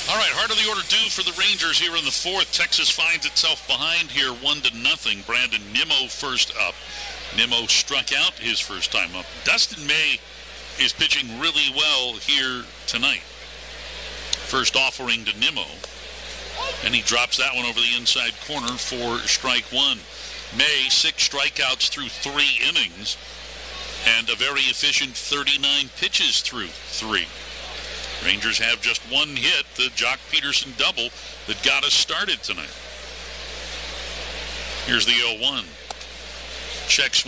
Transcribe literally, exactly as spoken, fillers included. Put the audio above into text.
All right, heart of the order due for the Rangers here in the fourth. Texas finds itself behind here one to nothing. Brandon Nimmo first up. Nimmo struck out his first time up. Dustin May is pitching really well here tonight. First offering to Nimmo, and he drops that one over the inside corner for strike one. May, six strikeouts through three innings, and a very efficient thirty-nine pitches through three. Rangers have just one hit, the Jock Peterson double that got us started tonight. Here's the oh one. Check